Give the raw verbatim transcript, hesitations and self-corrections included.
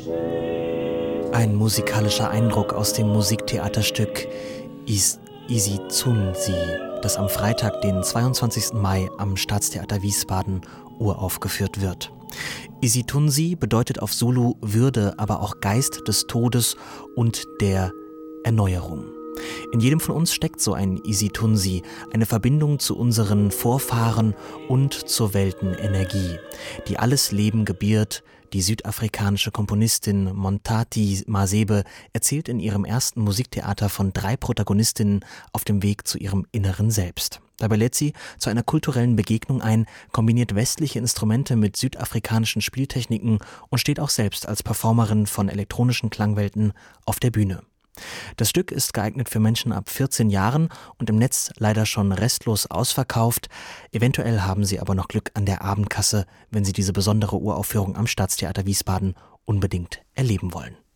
Ein musikalischer Eindruck aus dem Musiktheaterstück Is Isithunsi, das am Freitag, den zweiundzwanzigsten Mai am Staatstheater Wiesbaden uraufgeführt wird. Isithunsi bedeutet auf Zulu Würde, aber auch Geist des Todes und der Erneuerung. In jedem von uns steckt so ein Isithunsi, eine Verbindung zu unseren Vorfahren und zur Weltenenergie, die alles Leben gebiert. Die südafrikanische Komponistin Montati Masebe erzählt in ihrem ersten Musiktheater von drei Protagonistinnen auf dem Weg zu ihrem inneren Selbst. Dabei lädt sie zu einer kulturellen Begegnung ein, kombiniert westliche Instrumente mit südafrikanischen Spieltechniken und steht auch selbst als Performerin von elektronischen Klangwelten auf der Bühne. Das Stück ist geeignet für Menschen ab vierzehn Jahren und im Netz leider schon restlos ausverkauft. Eventuell haben Sie aber noch Glück an der Abendkasse, wenn Sie diese besondere Uraufführung am Staatstheater Wiesbaden unbedingt erleben wollen.